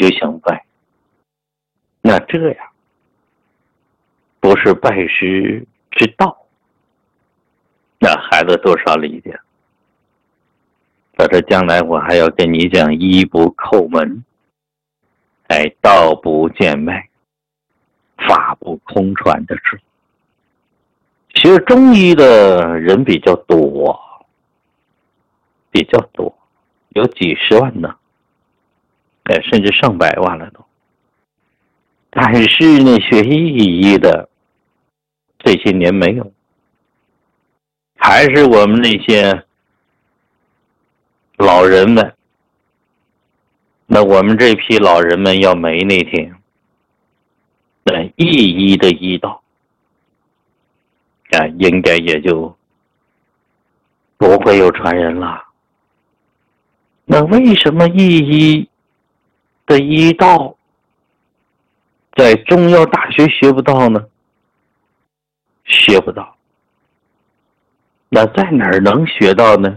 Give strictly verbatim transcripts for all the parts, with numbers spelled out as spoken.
就想拜。那这样不是拜师之道，那孩子多少理解？可是将来我还要跟你讲医不叩门，哎，道不见脉，法不空传的事。学中医的人比较多，比较多，有几十万呢，哎，甚至上百万了都。但是呢，学意义的这些年没有，还是我们那些老人们。那我们这批老人们要没那天，那意义的医道啊，应该也就不会有传人了。那为什么意义的医道在中药大学学不到呢？学不到。那在哪儿能学到呢？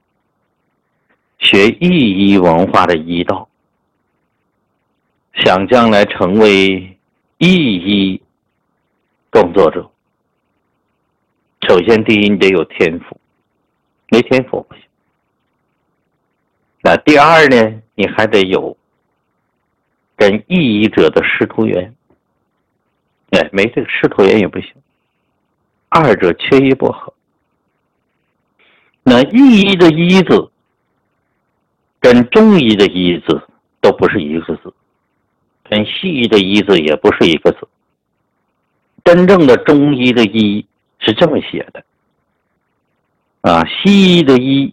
学意义文化的医道，想将来成为意义工作者，首先第一你得有天赋，没天赋不行。那第二呢，你还得有跟意义者的师徒缘，哎，没这个师徒缘也不行，二者缺一不可。那意义的义字跟中医的医字都不是一个字，跟西医的医字也不是一个字。真正的中医的医是这么写的啊，西医的医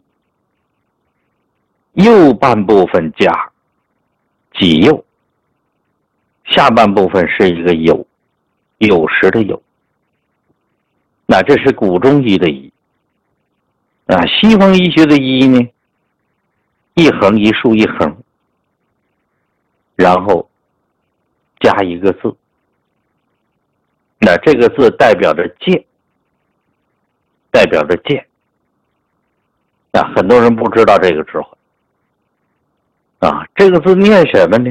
右半部分加己右，下半部分是一个有，有时的有。那这是古中医的医啊，西方医学的医呢，一横一竖一横，然后加一个字，那这个字代表着见，代表着见。啊，很多人不知道这个智慧啊，这个字念什么呢？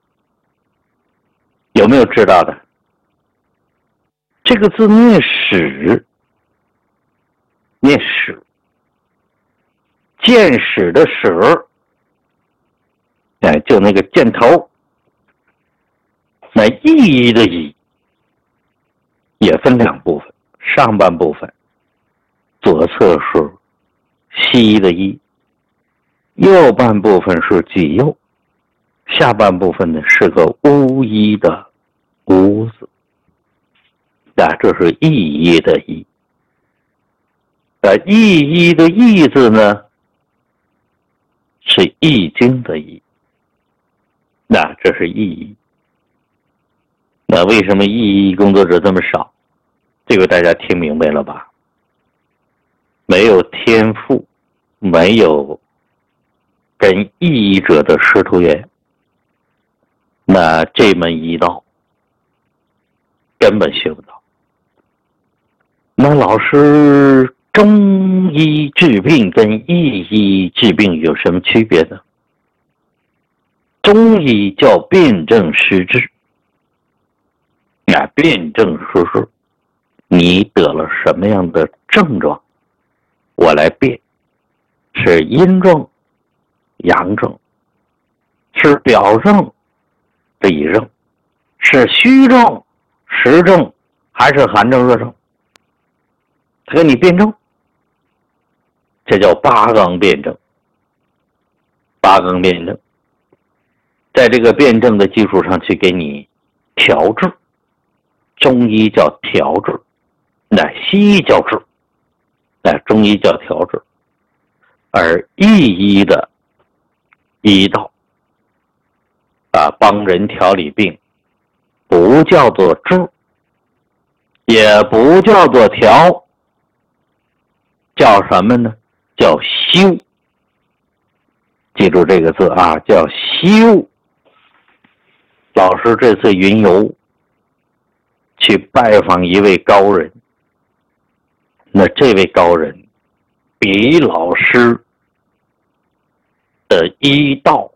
有没有知道的？这个字念始，念始，见始的始，哎，就那个箭头。那意义的义也分两部分，上半部分左侧是西医的医，右半部分是己右，下半部分呢是个巫医的巫字。啊，这是意义的义。啊，意义的义字呢是易经的易。那这是意义。那为什么意义工作者这么少？这个大家听明白了吧？没有天赋，没有跟意义者的师徒缘，那这门医道根本学不到。那老师，中医治病跟意义治病有什么区别呢？中医叫辨证施治，那辨证施治，你得了什么样的症状，我来辨，是阴症、阳症，是表症、里症，是虚症、实症，还是寒症、热症？他给你辩证，这叫八纲辩证。八纲辩证，在这个辩证的基础上去给你调治。中医叫调治，那西医叫治，那中医叫调治。而意医的医道啊，帮人调理病，不叫做治，也不叫做调，叫什么呢？叫修。记住这个字啊，叫修。老师这次云游去拜访一位高人，那这位高人比老师的医道